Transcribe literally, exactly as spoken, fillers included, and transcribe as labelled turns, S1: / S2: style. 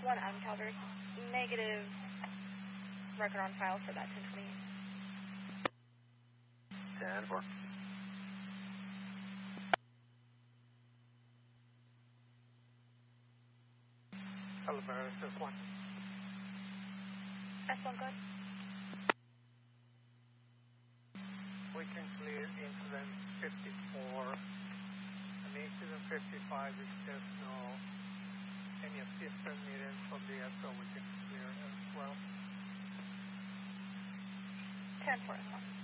S1: One Uncalvers. Negative record on file for that ten twenty.
S2: ten four.
S3: Alabama, S one.
S1: S one, good.
S3: We can clear incident fifty-four. And incident fifty-five is just no any assistance needed from the S O we can clear as well.
S1: ten four, S one.